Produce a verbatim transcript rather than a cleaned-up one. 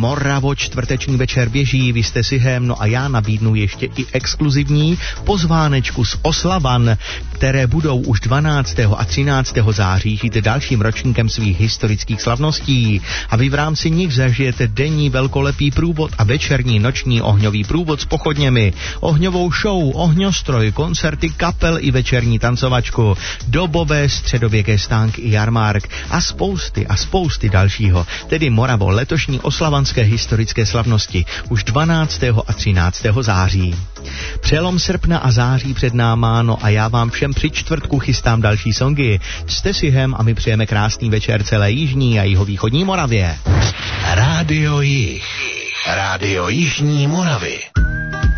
Moravo čtvrteční večer běží, vy jste si hem, no a já nabídnu ještě i exkluzivní pozvánečku z oslavan, které budou už dvanáctého a třináctého září žít dalším ročníkem svých historických slavností. A vy v rámci nich zažijete denní velkolepý průvod a večerní noční ohňový průvod s pochodněmi, ohňovou show, ohňostroj, koncerty kapel i večerní tancovačku, dobové středověké stánky i jarmark a spousty a spousty dalšího. Tedy Moravo, letošní oslavanské historické slavnosti už dvanáctého a třináctého září. Přelom srpna a září před náma, no a já vám všem při čtvrtku chystám další songy. Jste si hem a my přejeme krásný večer celé jižní a jihovýchodní Moravě. Rádio Jih. Rádio Jižní Moravy.